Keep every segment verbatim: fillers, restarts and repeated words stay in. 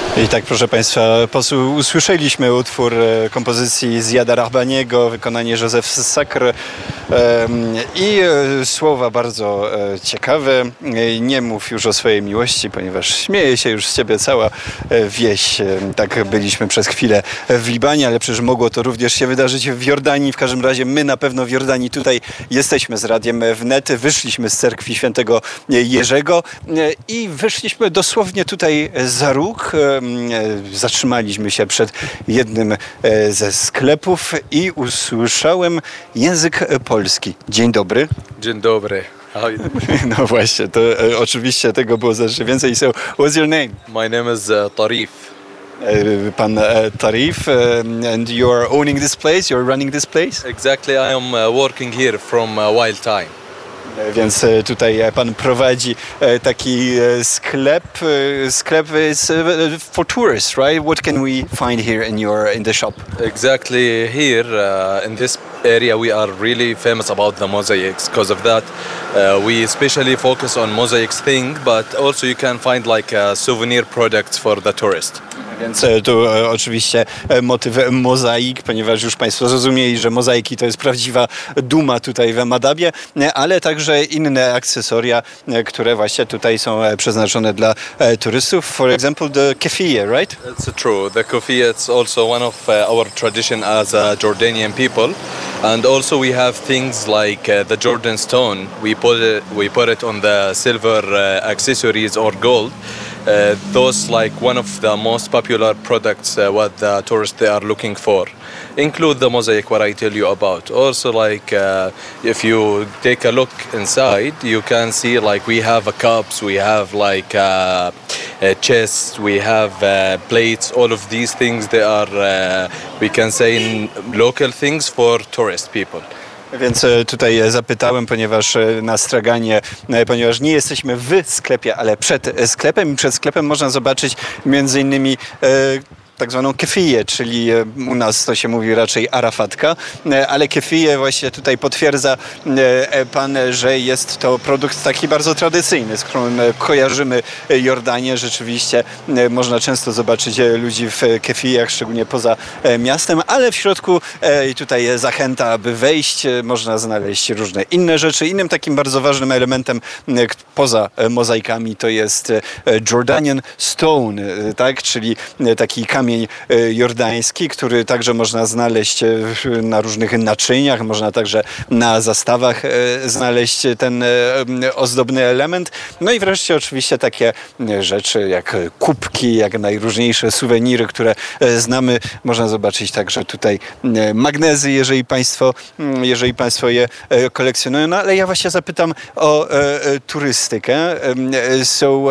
I tak, proszę Państwa, posłu, usłyszeliśmy utwór e, kompozycji Ziada Rahbaniego, wykonanie Józef Sakr e, i e, słowa bardzo e, ciekawe. E, nie mów już o swojej miłości, ponieważ śmieje się już z ciebie cała e, wieś. E, tak byliśmy przez chwilę w Libanie, ale przecież mogło to również się wydarzyć w Jordanii. W każdym razie my na pewno w Jordanii tutaj jesteśmy z Radiem Wnet. Wyszliśmy z cerkwi świętego Jerzego e, i wyszliśmy dosłownie tutaj za róg. E, Zatrzymaliśmy się przed jednym ze sklepów i usłyszałem język polski. Dzień dobry. Dzień dobry. No właśnie, to e, oczywiście tego było znacznie więcej. So, what's your name? My name is uh, Tarif. E, Pan e, Tarif, e, and you are owning this place, you're running this place? Exactly, I am uh, working here from uh, Wild Time. Więc tutaj pan prowadzi taki sklep. Sklep is for tourists, right? What can we find here in your in the shop? Exactly, here uh, in this area we are really famous about the mosaics. Because of that, uh, we especially focus on mosaics thing, but also you can find like uh, souvenir products for the tourist. Więc tu oczywiście motyw mozaik, ponieważ już Państwo zrozumieli, że mozaiki to jest prawdziwa duma tutaj w Madabie, ale także inne akcesoria, które właśnie tutaj są przeznaczone dla turystów. For example, the keffiyeh, right? It's true. The keffiyeh is also one of uh, our tradition as a Jordanian people, and also we have things like uh, the Jordan stone. We put it, we put it on the silver uh, accessories or gold. Uh, those like one of the most popular products uh, what the tourists they are looking for include the mosaic what I tell you about. Also like uh, if you take a look inside you can see like we have a cups, we have like uh, a chests, we have uh, plates. All of these things they are uh, we can say local things for tourist people. Więc tutaj zapytałem, ponieważ na straganie, ponieważ nie jesteśmy w sklepie, ale przed sklepem i przed sklepem można zobaczyć między innymi tak zwaną keffiyeh, czyli u nas to się mówi raczej arafatka, ale keffiyeh właśnie tutaj potwierdza pan, że jest to produkt taki bardzo tradycyjny, z którym kojarzymy Jordanię. Rzeczywiście można często zobaczyć ludzi w keffiyach, szczególnie poza miastem, ale w środku i tutaj zachęta, aby wejść, można znaleźć różne inne rzeczy. Innym takim bardzo ważnym elementem poza mozaikami to jest Jordanian Stone, tak, czyli taki kamień jordański, który także można znaleźć na różnych naczyniach, można także na zastawach znaleźć ten ozdobny element. No i wreszcie oczywiście takie rzeczy jak kubki, jak najróżniejsze suweniry, które znamy. Można zobaczyć także tutaj magnezy, jeżeli Państwo, jeżeli państwo je kolekcjonują. No ale ja właśnie zapytam o turystykę. So,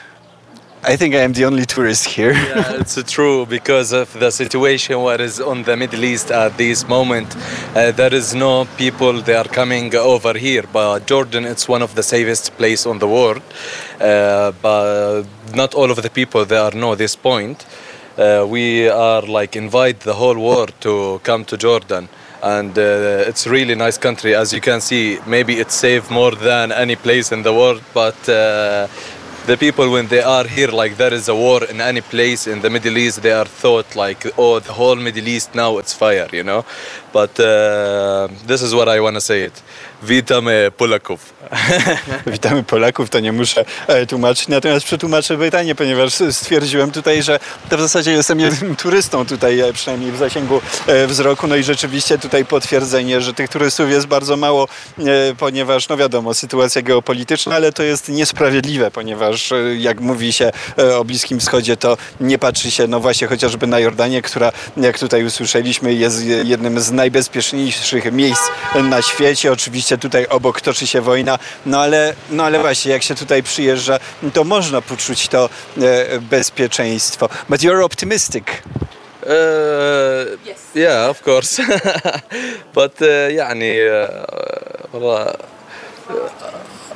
I think I am the only tourist here. Yeah, it's true because of the situation what is on the Middle East at this moment. Uh, there is no people they are coming over here, but Jordan it's one of the safest place on the world. Uh, but not all of the people they are know this point. Uh, we are like invite the whole world to come to Jordan. And uh, it's really nice country, as you can see. Maybe it's safe more than any place in the world, but uh, the people when they are here, like there is a war in any place in the Middle East, they are thought like, oh, the whole Middle East now it's fire, you know. But uh, this is what I want to say it. Witamy Polaków. Witamy Polaków, to nie muszę tłumaczyć, natomiast przetłumaczę pytanie, ponieważ stwierdziłem tutaj, że to w zasadzie jestem jednym turystą tutaj, przynajmniej w zasięgu wzroku, no i rzeczywiście tutaj potwierdzenie, że tych turystów jest bardzo mało, ponieważ, no wiadomo, sytuacja geopolityczna, ale to jest niesprawiedliwe, ponieważ jak mówi się o Bliskim Wschodzie, to nie patrzy się, no właśnie chociażby na Jordanię, która, jak tutaj usłyszeliśmy, jest jednym z najbezpieczniejszych miejsc na świecie. Oczywiście tutaj obok toczy się wojna, no ale, no ale właśnie jak się tutaj przyjeżdża, to można poczuć to e, bezpieczeństwo. But you're optimistic. Uh, yes. Yeah, of course. But uh, يعني uh,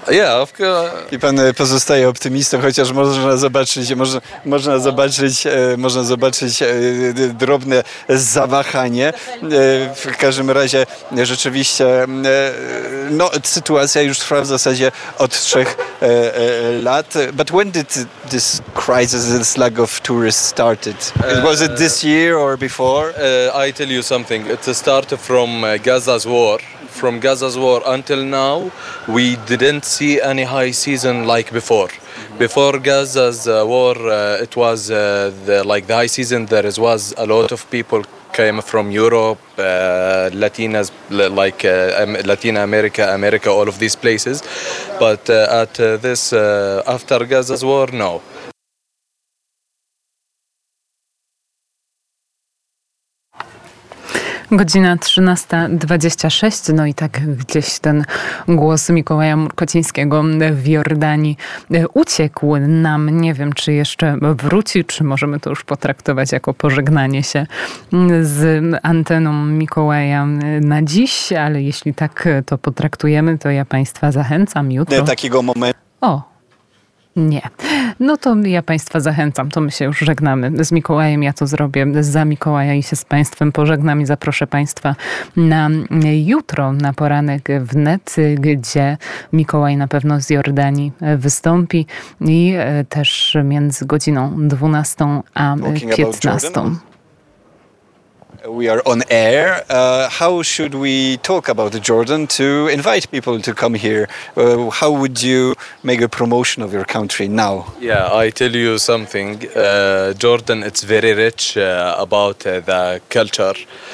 Yeah, of course. I pan e, pozostaje optymistą, chociaż można zobaczyć, można, można zobaczyć, e, można zobaczyć e, drobne zawahanie. E, w każdym razie e, rzeczywiście e, no, sytuacja już trwa w zasadzie od trzech e, e, lat. But when did this crisis, this lack of tourists started? Was it this year or before? Uh, I tell you something. It started from uh, Gaza's war. From Gaza's war until now, we didn't see any high season like before. Before Gaza's uh, war, uh, it was uh, the, like the high season. There is, was a lot of people came from Europe, uh, Latinas, like uh, Latin America, America, all of these places. But uh, at uh, this, uh, after Gaza's war, no. Godzina trzynasta dwadzieścia sześć, no i tak gdzieś ten głos Mikołaja Murkocińskiego w Jordanii uciekł nam. Nie wiem, czy jeszcze wróci, czy możemy to już potraktować jako pożegnanie się z anteną Mikołaja na dziś, ale jeśli tak to potraktujemy, to ja Państwa zachęcam jutro. Takiego momentu. O! Nie. No to ja Państwa zachęcam, to my się już żegnamy. Z Mikołajem ja to zrobię za Mikołaja i się z Państwem pożegnam i zaproszę Państwa na jutro, na poranek wnet, gdzie Mikołaj na pewno z Jordanii wystąpi i też między godziną dwunastą a piętnastą. We are on air. Uh, how should we talk about Jordan to invite people to come here? Uh, how would you make a promotion of your country now? Yeah, I tell you something. Uh, Jordan, it's very rich uh, about uh, the culture.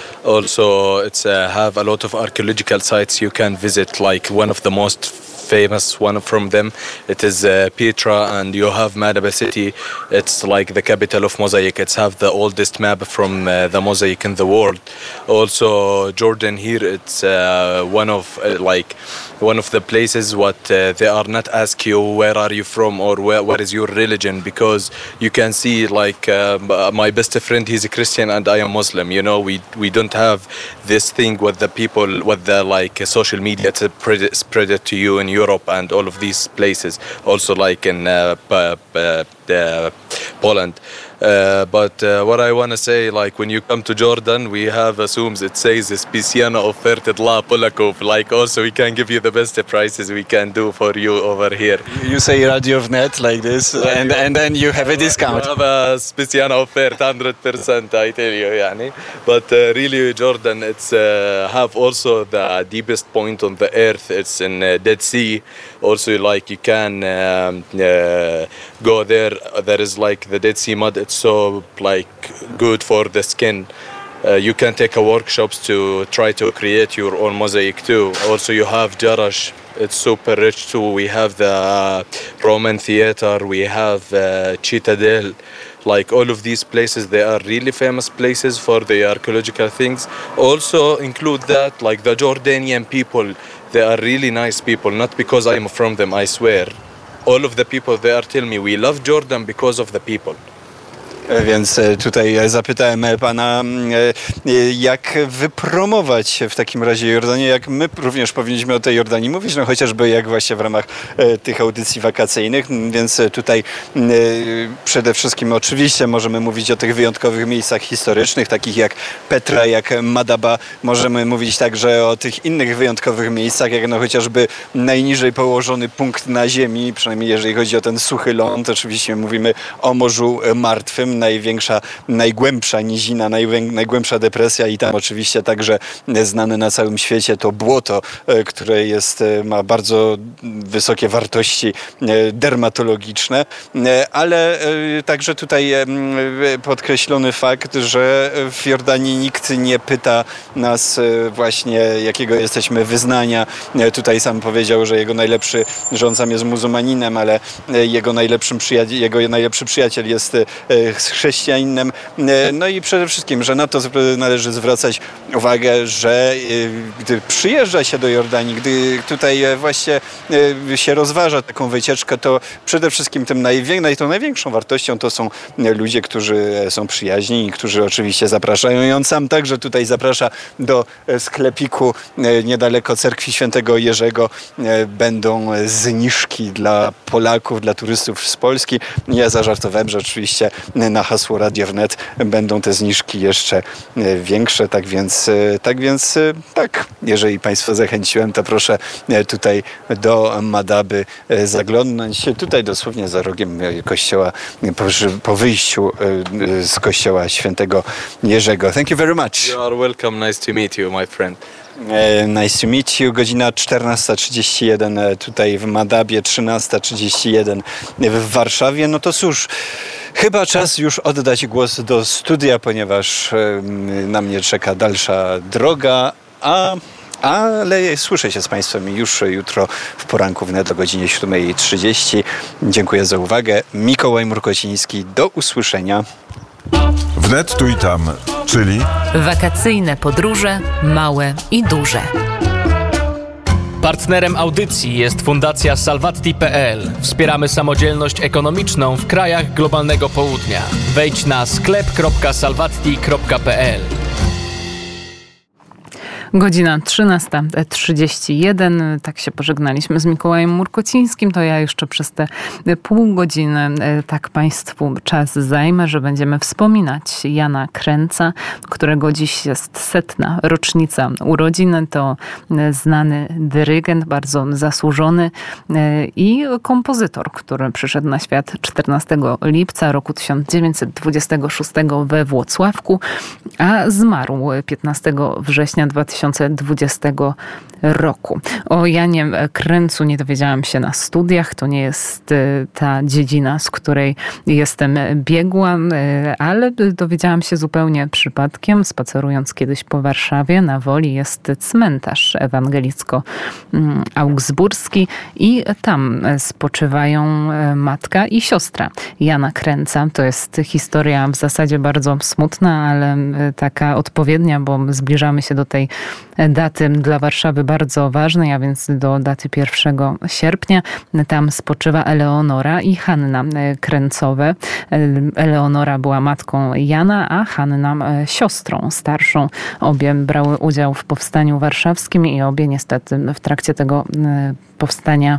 Also, it's uh, have a lot of archaeological sites you can visit. Like one of the most famous one from them, it is uh, Petra, and you have Madaba city. It's like the capital of mosaic. It's have the oldest map from uh, the mosaic in the world. Also, Jordan here, it's uh, one of uh, like one of the places what uh, they are not ask you where are you from or where what is your religion, because you can see like uh, my best friend, he's a Christian and I am Muslim. You know, we we don't have this thing with the people with the like social media to spread, spread it to you in Europe and all of these places. Also like in uh, uh, uh, Poland. Uh, but uh, what I want to say, like when you come to Jordan, we have assumes it says specjalna oferta dla Polaków. Like also we can give you the best prices we can do for you over here. You say Radio Wnet like this, and and then you have a discount. We have a specjalna oferta, one hundred percent. I tell you, yani. But uh, really, Jordan, it's uh, have also the deepest point on the earth. It's in uh, Dead Sea. Also, like you can um, uh, go there. There is like the Dead Sea mud. It's so like good for the skin. Uh, you can take a workshops to try to create your own mosaic too. Also, you have Jarash. It's super rich too. We have the uh, Roman theater. We have uh, Citadel. Like all of these places, they are really famous places for the archaeological things. Also include that like the Jordanian people. They are really nice people. Not because I'm from them, I swear. All of the people, they are telling me we love Jordan because of the people. Więc tutaj zapytałem pana, jak wypromować w takim razie Jordanię, jak my również powinniśmy o tej Jordanii mówić, no chociażby jak właśnie w ramach tych audycji wakacyjnych, więc tutaj przede wszystkim oczywiście możemy mówić o tych wyjątkowych miejscach historycznych, takich jak Petra, jak Madaba, możemy mówić także o tych innych wyjątkowych miejscach, jak no chociażby najniżej położony punkt na ziemi, przynajmniej jeżeli chodzi o ten suchy ląd, oczywiście mówimy o Morzu Martwym, największa, najgłębsza nizina, najgłębsza depresja i tam oczywiście także znane na całym świecie to błoto, które jest, ma bardzo wysokie wartości dermatologiczne, ale także tutaj podkreślony fakt, że w Jordanii nikt nie pyta nas właśnie jakiego jesteśmy wyznania. Tutaj sam powiedział, że jego najlepszy, że on sam jest muzułmaninem, ale jego najlepszym przyjaciel, jego najlepszy przyjaciel jest z chrześcijaninem. No i przede wszystkim, że na to należy zwracać uwagę, że gdy przyjeżdża się do Jordanii, gdy tutaj właśnie się rozważa taką wycieczkę, to przede wszystkim tym najwię- tą największą wartością to są ludzie, którzy są przyjaźni i którzy oczywiście zapraszają. I on sam także tutaj zaprasza do sklepiku niedaleko cerkwi świętego Jerzego. Będą zniżki dla Polaków, dla turystów z Polski. Ja zażartowałem, że oczywiście na hasło Radio Wnet będą te zniżki jeszcze większe, tak więc tak, więc, tak jeżeli Państwa zachęciłem, to proszę tutaj do Madaby zaglądnąć. Tutaj dosłownie za rogiem kościoła, po, po wyjściu z kościoła świętego Jerzego. Thank you very much. You are welcome. Nice to meet you, my friend. Nice to meet you. Godzina czternasta trzydzieści jeden tutaj w Madabie, trzynasta trzydzieści jeden w Warszawie. No to cóż, chyba czas już oddać głos do studia, ponieważ na mnie czeka dalsza droga, a ale słyszę się z Państwem już jutro w poranku wnet o godzinie siódma trzydzieści. Dziękuję za uwagę. Mikołaj Murkociński. Do usłyszenia. Wnet tu i tam, czyli wakacyjne podróże, małe i duże. Partnerem audycji jest Fundacja Salvatti kropka pe el. Wspieramy samodzielność ekonomiczną w krajach globalnego południa. Wejdź na sklep kropka salvatti kropka pe el. Godzina trzynasta trzydzieści jeden. Tak się pożegnaliśmy z Mikołajem Murkocińskim. To ja jeszcze przez te pół godziny tak Państwu czas zajmę, że będziemy wspominać Jana Kręca, którego dziś jest setna rocznica urodzin. To znany dyrygent, bardzo zasłużony i kompozytor, który przyszedł na świat czternastego lipca roku tysiąc dziewięćset dwudziestego szóstego we Włocławku, a zmarł piętnastego września dwa tysiące dwudziestego roku. O Janie Kręcu nie dowiedziałam się na studiach. To nie jest ta dziedzina, z której jestem biegła, ale dowiedziałam się zupełnie przypadkiem. Spacerując kiedyś po Warszawie, na Woli jest cmentarz ewangelicko-augsburski i tam spoczywają matka i siostra Jana Kręca. To jest historia w zasadzie bardzo smutna, ale taka odpowiednia, bo zbliżamy się do tej daty dla Warszawy bardzo ważnej, a więc do daty pierwszego sierpnia. Tam spoczywa Eleonora i Hanna Kręcowe. Eleonora była matką Jana, a Hanna siostrą starszą. Obie brały udział w powstaniu warszawskim i obie niestety w trakcie tego powstania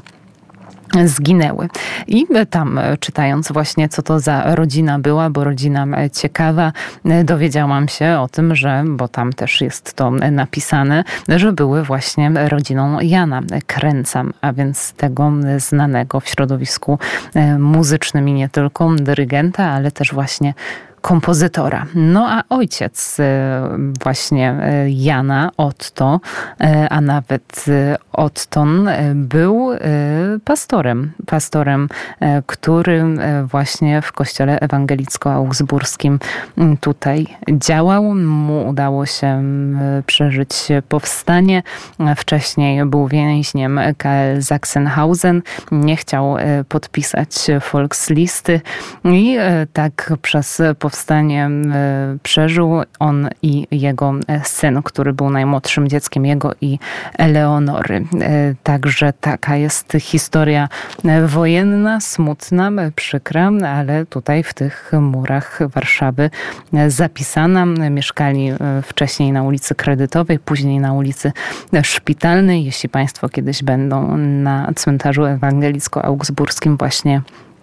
zginęły. I tam, czytając właśnie, co to za rodzina była, bo rodzina ciekawa, dowiedziałam się o tym, że, bo tam też jest to napisane, że były właśnie rodziną Jana Kręca, a więc tego znanego w środowisku muzycznym i nie tylko dyrygenta, ale też właśnie kompozytora. No a ojciec właśnie Jana, Otto, a nawet Otton, był pastorem. Pastorem, który właśnie w kościele ewangelicko-augsburskim tutaj działał. Mu udało się przeżyć powstanie. Wcześniej był więźniem K L Sachsenhausen. Nie chciał podpisać Volkslisty i tak przez powstanie Powstanie przeżył on i jego syn, który był najmłodszym dzieckiem jego i Eleonory. Także taka jest historia wojenna, smutna, przykra, ale tutaj w tych murach Warszawy zapisana. Mieszkali wcześniej na ulicy Kredytowej, później na ulicy Szpitalnej. Jeśli Państwo kiedyś będą na cmentarzu ewangelicko-augsburskim właśnie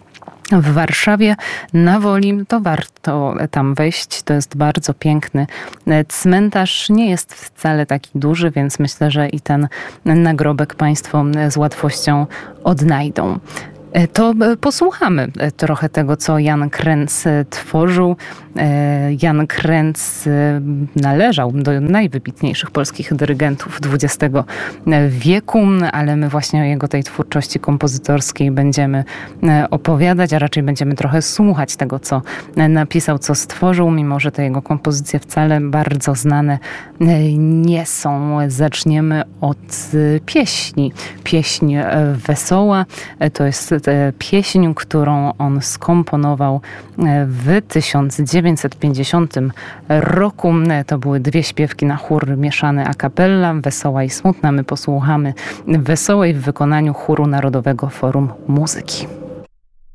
w Warszawie, na Woli, to warto tam wejść. To jest bardzo piękny cmentarz. Nie jest wcale taki duży, więc myślę, że i ten nagrobek Państwo z łatwością odnajdą. To posłuchamy trochę tego, co Jan Kręc tworzył. Jan Kręc należał do najwybitniejszych polskich dyrygentów dwudziestego wieku, ale my właśnie o jego tej twórczości kompozytorskiej będziemy opowiadać, a raczej będziemy trochę słuchać tego, co napisał, co stworzył, mimo że te jego kompozycje wcale bardzo znane nie są. Zaczniemy od pieśni. Pieśń wesoła to jest pieśń, którą on skomponował w tysiąc dziewięćset pięćdziesiątym roku. To były dwie śpiewki na chór mieszany a cappella, wesoła i smutna. My posłuchamy wesołej w wykonaniu Chóru Narodowego Forum Muzyki.